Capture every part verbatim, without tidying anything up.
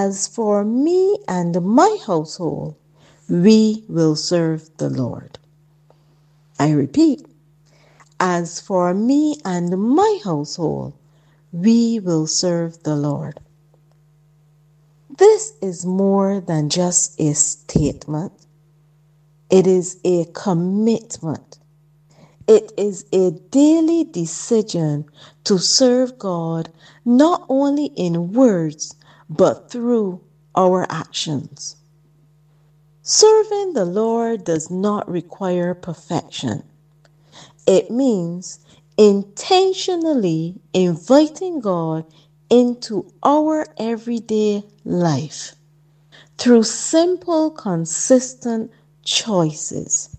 As for me and my household, we will serve the Lord. I repeat, as for me and my household, we will serve the Lord. This is more than just a statement. It is a commitment. It is a daily decision to serve God not only in words, but through our actions. Serving the Lord does not require perfection. It means intentionally inviting God into our everyday life through simple, consistent choices.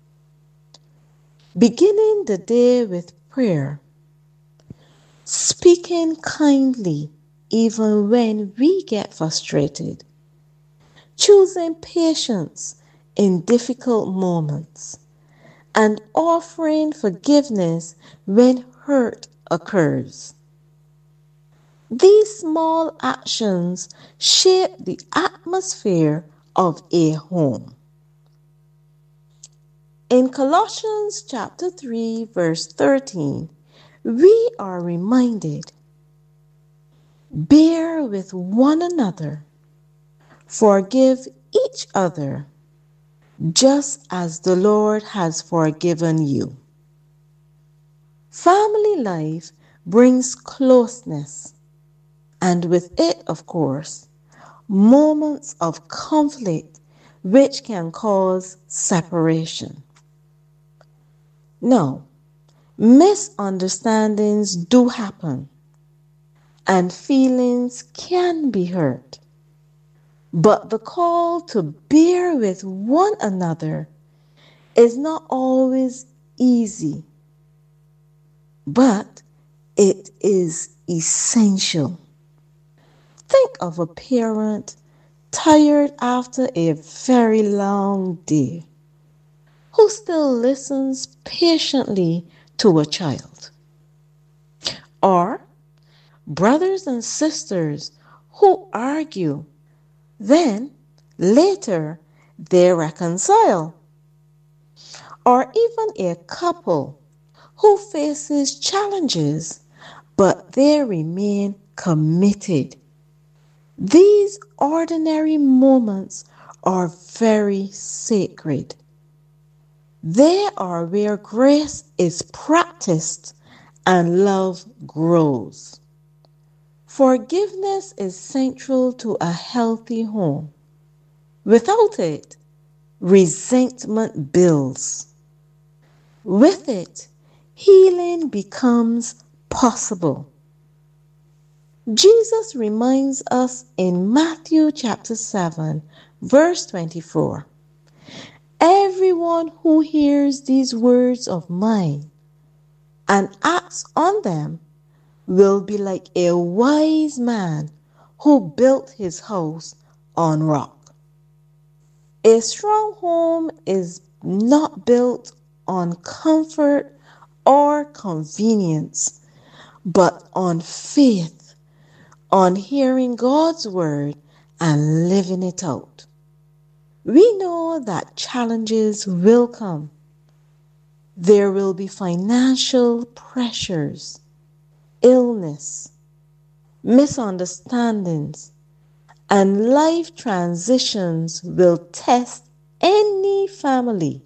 Beginning the day with prayer, speaking kindly even when we get frustrated, choosing patience in difficult moments, and offering forgiveness when hurt occurs. These small actions shape the atmosphere of a home. In Colossians chapter three, verse thirteen, we are reminded, bear with one another, forgive each other, just as the Lord has forgiven you. Family life brings closeness, and with it, of course, moments of conflict which can cause separation. Now, misunderstandings do happen, and feelings can be hurt. But the call to bear with one another is not always easy, but it is essential. Think of a parent tired after a very long day, who still listens patiently to a child. Or brothers and sisters who argue, then later they reconcile. Or even a couple who faces challenges, but they remain committed. These ordinary moments are very sacred. They are where grace is practiced and love grows. Forgiveness is central to a healthy home. Without it, resentment builds. With it, healing becomes possible. Jesus reminds us in Matthew chapter seven, verse twenty-four, everyone who hears these words of mine and acts on them will be like a wise man who built his house on rock. A strong home is not built on comfort or convenience, but on faith, on hearing God's word and living it out. We know that challenges will come. There will be financial pressures, illness, misunderstandings, and life transitions will test any family.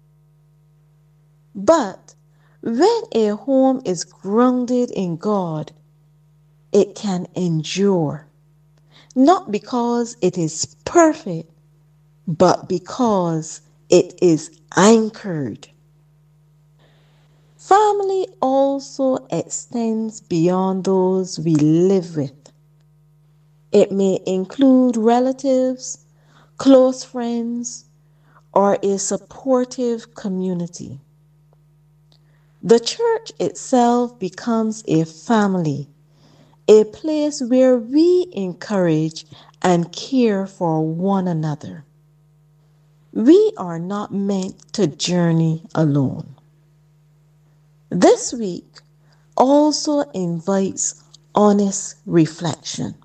But when a home is grounded in God, it can endure, not because it is perfect, but because it is anchored. Family also extends beyond those we live with. It may include relatives, close friends, or a supportive community. The church itself becomes a family, a place where we encourage and care for one another. We are not meant to journey alone. This week also invites honest reflection.